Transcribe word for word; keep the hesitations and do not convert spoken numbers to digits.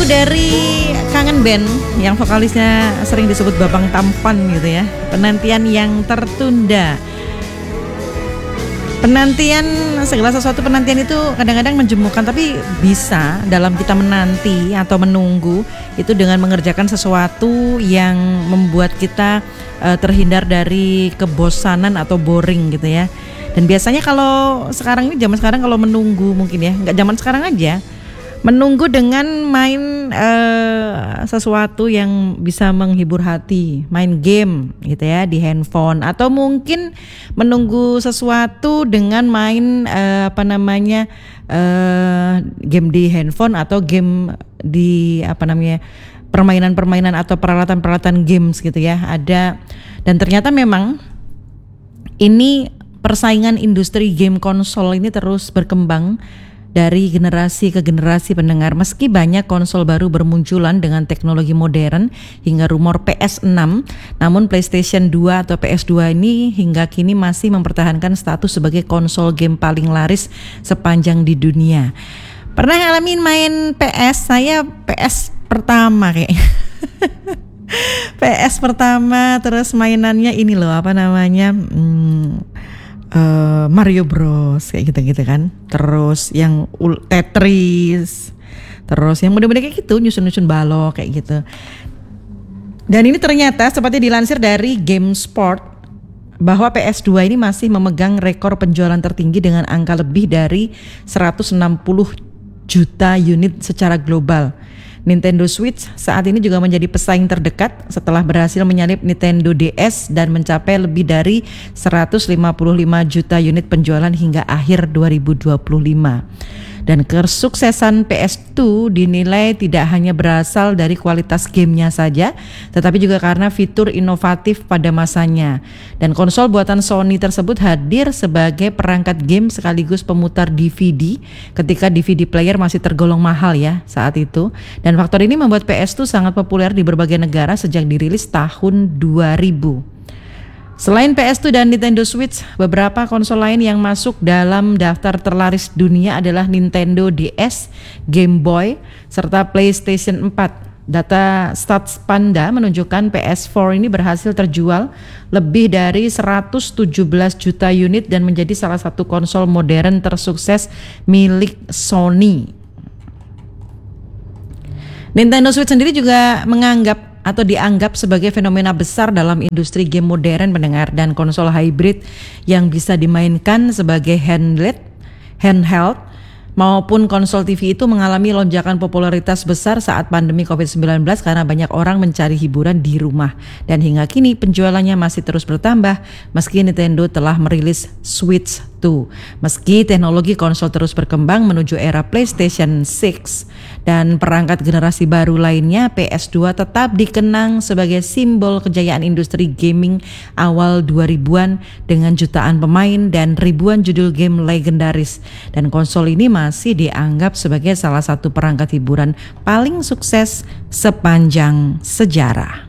dari Kangen Band yang vokalisnya sering disebut Babang Tampan gitu ya. Penantian yang tertunda. Penantian, segala sesuatu penantian itu kadang-kadang menjemukan, tapi bisa dalam kita menanti atau menunggu itu dengan mengerjakan sesuatu yang membuat kita uh, terhindar dari kebosanan atau boring gitu ya. Dan biasanya kalau sekarang ini, zaman sekarang kalau menunggu mungkin ya, nggak zaman sekarang aja, menunggu dengan main uh, sesuatu yang bisa menghibur hati, main game gitu ya di handphone, atau mungkin menunggu sesuatu dengan main uh, apa namanya uh, game di handphone atau game di apa namanya permainan-permainan atau peralatan-peralatan games gitu ya ada. Dan ternyata memang ini persaingan industri game konsol ini terus berkembang dari generasi ke generasi pendengar. Meski banyak konsol baru bermunculan dengan teknologi modern hingga rumor P S enam, namun PlayStation dua atau P S dua ini hingga kini masih mempertahankan status sebagai konsol game paling laris sepanjang di dunia. Pernah ngalamin main P S? Saya P S pertama kayaknya. P S pertama, terus mainannya ini loh, apa namanya? Hmm, Uh, Mario Bros kayak gitu-gitu kan. Terus yang Tetris, terus yang mudah-mudah kayak gitu, nyusun-nyusun balok kayak gitu. Dan ini ternyata seperti dilansir dari GameSpot bahwa P S dua ini masih memegang rekor penjualan tertinggi dengan angka lebih dari seratus enam puluh juta unit secara global. Nintendo Switch saat ini juga menjadi pesaing terdekat setelah berhasil menyalip Nintendo D S dan mencapai lebih dari seratus lima puluh lima juta unit penjualan hingga akhir dua ribu dua puluh lima. Dan kesuksesan P S dua dinilai tidak hanya berasal dari kualitas gamenya saja, tetapi juga karena fitur inovatif pada masanya. Dan konsol buatan Sony tersebut hadir sebagai perangkat game sekaligus pemutar D V D ketika D V D player masih tergolong mahal ya saat itu. Dan faktor ini membuat P S dua sangat populer di berbagai negara sejak dirilis tahun dua ribu. Selain P S dua dan Nintendo Switch, beberapa konsol lain yang masuk dalam daftar terlaris dunia adalah Nintendo D S, Game Boy, serta PlayStation empat. Data Stats Panda menunjukkan P S empat ini berhasil terjual lebih dari seratus tujuh belas juta unit dan menjadi salah satu konsol modern tersukses milik Sony. Nintendo Switch sendiri juga menganggap atau dianggap sebagai fenomena besar dalam industri game modern pendengar, dan konsol hybrid yang bisa dimainkan sebagai handheld, handheld maupun konsol T V itu mengalami lonjakan popularitas besar saat pandemi covid sembilan belas karena banyak orang mencari hiburan di rumah, dan hingga kini penjualannya masih terus bertambah meski Nintendo telah merilis Switch dua. Meski teknologi konsol terus berkembang menuju era PlayStation enam dan perangkat generasi baru lainnya, P S dua tetap dikenang sebagai simbol kejayaan industri gaming awal dua ribuan dengan jutaan pemain dan ribuan judul game legendaris. Dan konsol ini masih dianggap sebagai salah satu perangkat hiburan paling sukses sepanjang sejarah.